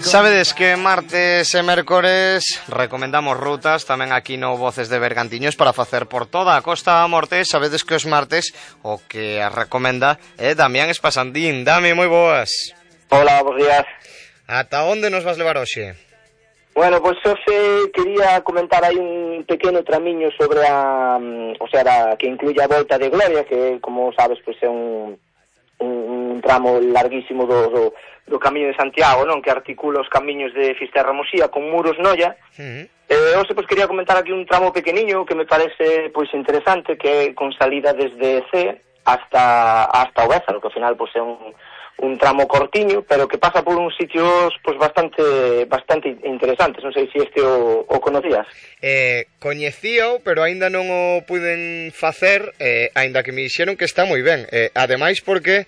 Sabedes que martes e mércores recomendamos rutas tamén aquí no Voces de Bergantiños para facer por toda a Costa da Morte. Sabedes que os martes o que a recomenda é Damián Espasandín. Dami, moi boas. Hola, bons días. Ata onde nos vas levar hoxe? Bueno, pois hoxe quería comentar aí un pequeno tramiño sobre que incluye a Volta de Gloria, que como sabes pois é un tramo larguísimo do Camiño de Santiago, non, que articula os camiños de Fisterra a Mosía con Muros Noia. Hoxe pois quería comentar aquí un tramo pequeniño que me parece pois interesante, que é con salida desde C hasta o Ézaro, que ao final pois é un tramo cortiño, pero que pasa por uns sitios pois bastante interesantes. Non sei se este o conocías. Coñecíao, pero aínda non o puiden facer, aínda que me dixeron que está moi ben. Ademais porque,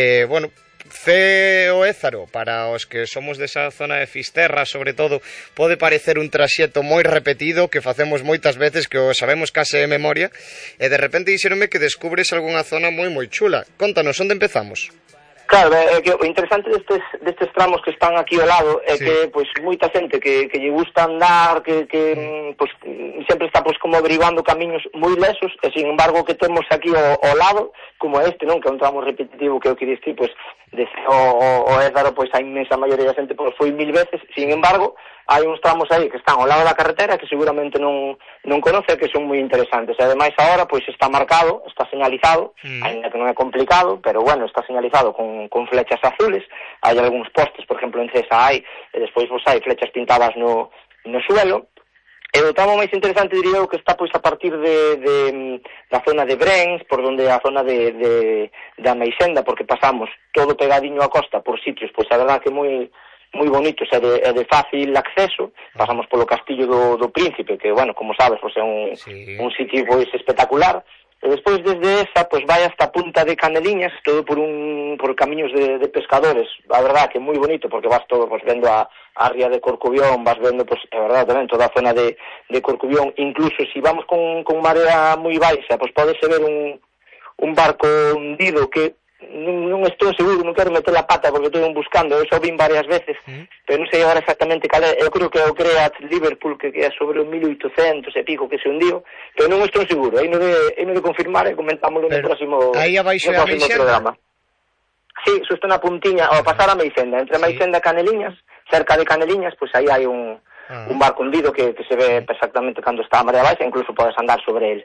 o Ézaro, para os que somos desa zona de Fisterra, sobre todo, pode parecer un traxeto moi repetido que facemos moitas veces, que o sabemos case de memoria, e de repente dixeronme que descubres algunha zona moi chula. Contanos, onde empezamos? Claro, é que o interesante destes tramos que están aquí ao lado é que pois moita xente que lle gusta andar, que pois sempre está pois como averiguando camiños moi lesos, e sin embargo que temos aquí ao lado, como este, non, que é un tramo repetitivo que eu que diste, pois desde o Ézaro, pois a inmensa maioría da xente pois foi 1000 veces. Sin embargo, hai uns tramos aí que están ao lado da carretera que seguramente non conoce, que son moi interesantes. E ademais agora pois está marcado, está señalizado, ainda que non é complicado, pero bueno, está señalizado con flechas azules. Hai algúns postes, por exemplo, en Cesa hai, e despois pois hai flechas pintadas no suelo. E o tramo máis interesante, diría eu, que está pois a partir da zona de Brens, por donde a zona da Meixenda, porque pasamos todo pegadiño a costa por sitios, pois a verdad que moi bonitos, é de fácil acceso. Pasamos polo Castillo do Príncipe, que, bueno, como sabes, pois é un sitio pois espectacular. E despois desde esa, pois vai hasta a Punta de Caneliñas, todo por camiños de pescadores. A verdad que é moi bonito, porque vas todo pois vendo a ría de Corcubión, vas vendo, pois, a verdad, tamén toda a zona de Corcubión. Incluso se vamos con marea moi baixa, pois podese ver un barco hundido que non estou seguro, non quero meter a pata porque estou buscando, eu xa vin varias veces, pero non sei agora exactamente cal é. Eu creo que é o Creat Liverpool, que é sobre o 1800 e pico que se hundiu, pero non estou seguro, aí non de confirmar e comentámoslo no próximo programa. Sí, xusto na puntiña, ao pasar a Meixenda, entre Meixenda e Caneliñas, cerca de Caneliñas, pois aí hai un barco hundido que se ve perfectamente cando está a marea baixa, incluso podes andar sobre el.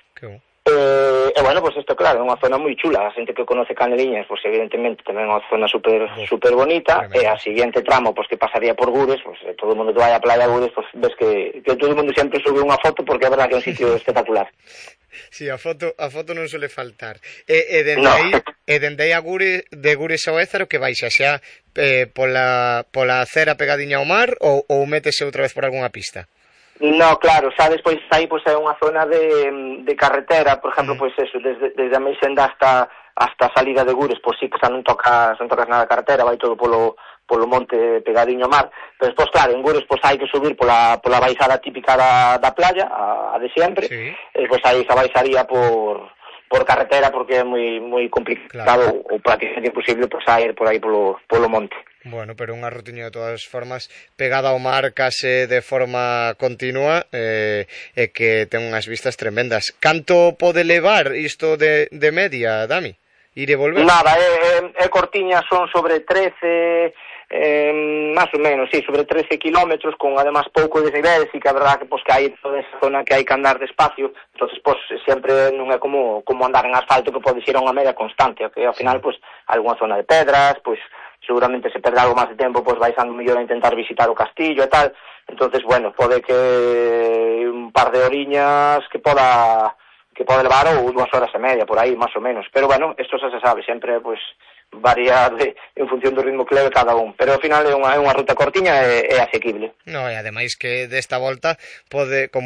E bueno, pois isto claro, é unha zona moi chula. A xente que conoce Caneliñas, pois evidentemente tamén é unha zona super bonita. E a seguinte tramo, pois que pasaría por Gures, pois todo o mundo que vai á playa Gures, pois ves que todo o mundo sempre sube unha foto, porque é verdad que é un sitio espectacular. Sí, a foto non suele faltar. E dende aí de Gures ao Ézaro, que baixa xa pola acera pegadiña ao mar ou métese outra vez por algunha pista? No, claro, sabes, pois aí pois é unha zona de carretera, por exemplo, pois eso, desde a Meixenda hasta a salida de Gures, pois sí que xa non tocas nada a carretera, vai todo polo monte pegadiño ao mar. Pero despois, claro, en Gures pois hai que subir pola baixada típica da playa, a de sempre, e pois aí xa baixaría por carretera, porque é moi complicado, ou prácticamente imposible pois a ir por aí polo monte. Bueno, pero unha rutiña de todas formas pegada ao mar case de forma continua, e que ten unhas vistas tremendas. Canto pode levar isto de media, Dami? Ir e volver? Nada, é cortiña, son sobre 13, máis ou menos, sí, sobre 13 kilómetros, con además pouco desnivel, e que a verdad que pois que hai toda esa zona que hai que andar despacio, entonces pois sempre non é como andar en asfalto, que podes ir a unha media constante, que ao final pois algunha zona de pedras, pois seguramente se perde algo máis de tempo, pois vais ando mellor a intentar visitar o castillo e tal. Entonces, bueno, pode que un par de horiñas que pode levar, ou 2 horas e media, por aí, máis ou menos. Pero, bueno, isto xa se sabe, sempre, pois, varía en función do ritmo que leve cada un. Pero, ao final, é unha ruta cortiña e asequible. No, e ademais que desta volta pode, como